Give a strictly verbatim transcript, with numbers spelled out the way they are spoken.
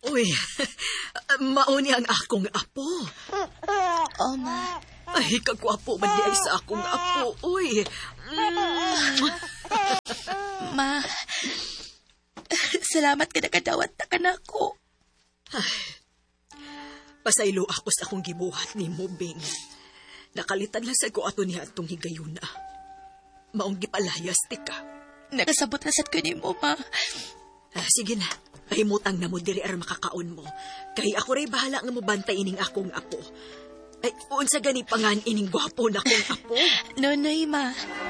Uy, mauni ang akong apo. Oh, ma. Ay, kagwapo man di ay sa akong apo. Uy. Mm. Ma, salamat ka nakadawat na ka na ako. Pasaylo ako sa akong gibuhat ni Mubing. Nakalitan lang sa ko ato niya atong higayuna. Maong gipalayas, tika. Nakasabot na sad ko ni mo, ma. Ah, sige na. Pahimutang na mo diri ar makakaon mo. Kay ako ray bahala nga mo bantay ining akong apo. Ay, unsa gani pangan ining gwapo na kong apo? Nonoy, ma.